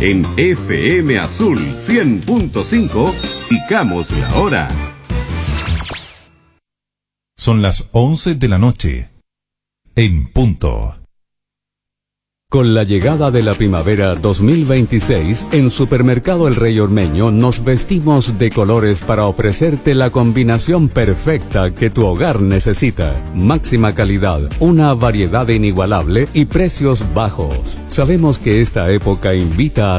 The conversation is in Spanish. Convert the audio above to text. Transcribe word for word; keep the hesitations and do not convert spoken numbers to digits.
En F M Azul cien punto cinco, indicamos la hora. Son las once de la noche, en punto. Con la llegada de la primavera dos mil veintiséis, en Supermercado El Rey Ormeño nos vestimos de colores para ofrecerte la combinación perfecta que tu hogar necesita. Máxima calidad, una variedad inigualable y precios bajos. Sabemos que esta época invita a